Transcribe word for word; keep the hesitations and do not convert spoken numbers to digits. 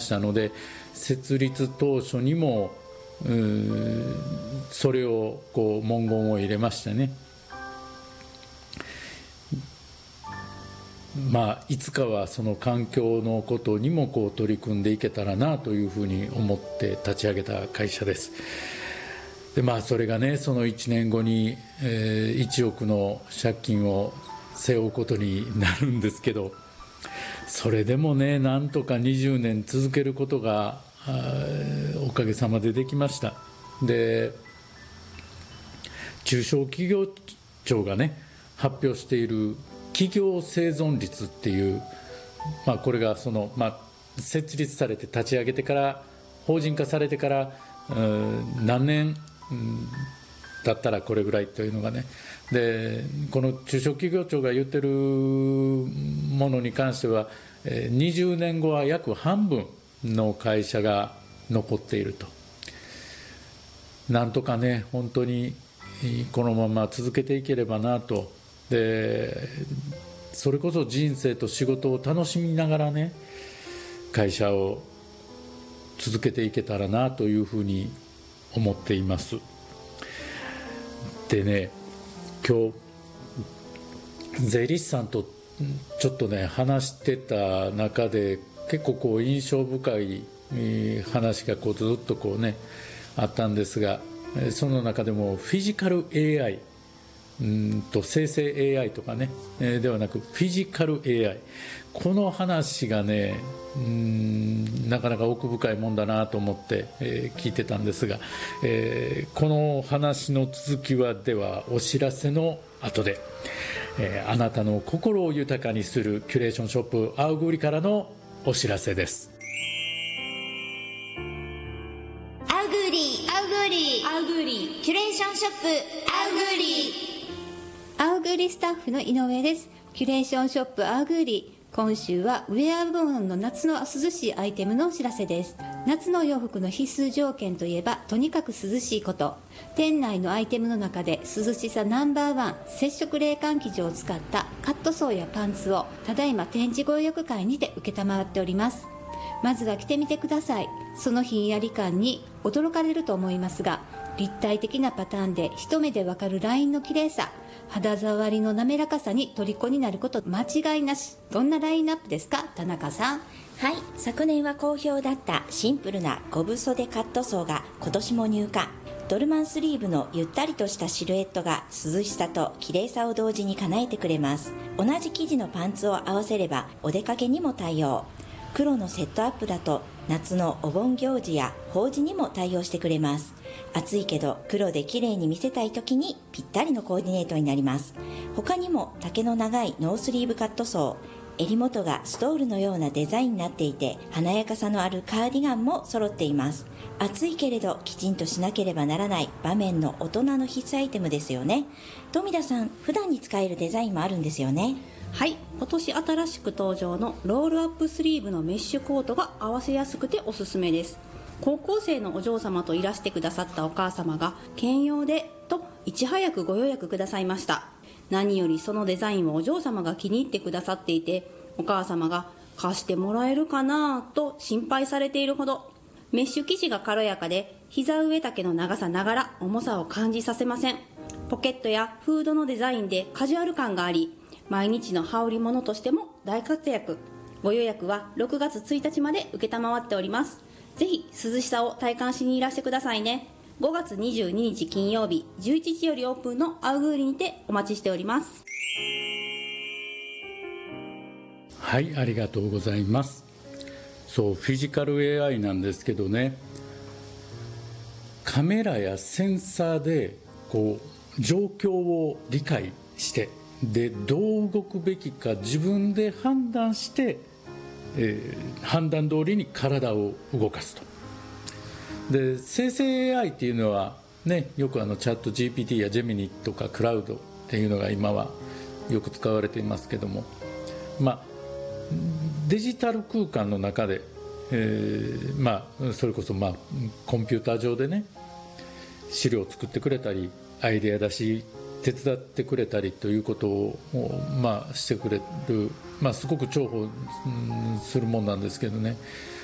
したので、設立当初にもうーそれをこう文言を入れましてね、まあ、いつかはその環境のことにもこう取り組んでいけたらなというふうに思って立ち上げた会社です。で、まあ、それがね、そのいちねんごに、えー、いちおくの借金を背負うことになるんですけど、それでもね、なんとかにじゅうねん続けることがおかげさまでできました。で、中小企業庁がね発表している企業生存率っていう、まあ、これがその、まあ、設立されて立ち上げてから法人化されてから何年だったらこれぐらいというのがね、でこの中小企業庁が言ってるものに関してはにじゅうねんごは約半分の会社が残っていると。なんとかね、本当にこのまま続けていければなと。でそれこそ人生と仕事を楽しみながらね、会社を続けていけたらなというふうに思っています。でね、今日税理士さんとちょっとね話してた中で、結構こう印象深い話がこうずっとこうねあったんですが、その中でもフィジカル エーアイ、うんと生成 エーアイ とかね、えー、ではなくフィジカル エーアイ、この話がね、うんなかなか奥深いもんだなと思って、えー、聞いてたんですが、えー、この話の続きはではお知らせの後で、えー、あなたの心を豊かにするキュレーションショップアウグリからのお知らせです。 アウグリアウグリアウグリキュレーションショップアウグリアウグリスタッフの井上です。キュレーションショップアウグリ、今週はウェア部門の夏の涼しいアイテムのお知らせです。夏の洋服の必須条件といえばとにかく涼しいこと。店内のアイテムの中で涼しさナンバーワン、接触冷感生地を使ったカットソーやパンツをただいま展示ご予約会にて承っております。まずは着てみてください。そのひんやり感に驚かれると思いますが、立体的なパターンで一目でわかるラインの綺麗さ、肌触りの滑らかさに虜になること間違いなし。どんなラインナップですか、田中さん。 はい、昨年は好評だったシンプルなゴブ袖カットソーが今年も入荷。ドルマンスリーブのゆったりとしたシルエットが涼しさと綺麗さを同時に叶えてくれます。同じ生地のパンツを合わせればお出かけにも対応。黒のセットアップだと夏のお盆行事や法事にも対応してくれます。暑いけど黒で綺麗に見せたい時にぴったりのコーディネートになります。他にも丈の長いノースリーブカットソー、襟元がストールのようなデザインになっていて華やかさのあるカーディガンも揃っています。暑いけれどきちんとしなければならない場面の大人の必須アイテムですよね。富田さん、普段に使えるデザインもあるんですよね。 はい、今年新しく登場のロールアップスリーブのメッシュコートが合わせやすくておすすめです。高校生のお嬢様といらしてくださったお母様が兼用でといち早くご予約くださいました。何よりそのデザインをお嬢様が気に入ってくださっていて、お母様が貸してもらえるかなと心配されているほど。メッシュ生地が軽やかで膝上丈の長さながら重さを感じさせません。ポケットやフードのデザインでカジュアル感があり、毎日の羽織物としても大活躍。ご予約はろくがつついたちまで承っております。ぜひ涼しさを体感しにいらしてくださいね。ごがつにじゅうににち金曜日じゅういちじよりオープンのアウグーリにてお待ちしております。 はい、ありがとうございます。そう、フィジカル エーアイ なんですけどね、カメラやセンサーでこう状況を理解して、でどう動くべきか自分で判断して、えー、判断通りに体を動かすと。で生成 エーアイ っていうのはね、よくあのチャット ジーピーティー やジェミニとかクラウドっていうのが今はよく使われていますけども、まあデジタル空間の中で、えー、まあそれこそまあコンピューター上でね、資料を作ってくれたりアイデア出し手伝ってくれたりということを、まあ、してくれる、まあ、すごく重宝するもんなんですけどね、